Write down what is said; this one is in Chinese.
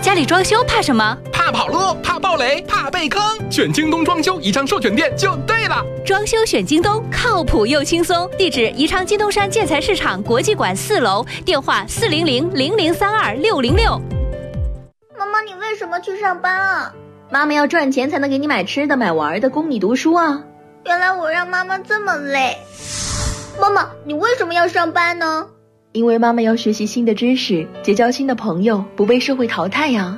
家里装修怕什么？ 怕跑路，怕暴雷，怕被坑。选京东装修宜昌授权店就对了。 装修选京东，靠谱又轻松。地址：宜昌金东山建材市场国际馆4楼，电话400-0032-606。 妈妈，你为什么去上班啊？ 妈妈要赚钱才能给你买吃的、买玩的，供你读书啊。 原来我让妈妈这么累。妈妈，你为什么要上班呢？ 因为妈妈要学习新的知识，结交新的朋友，不被社会淘汰呀。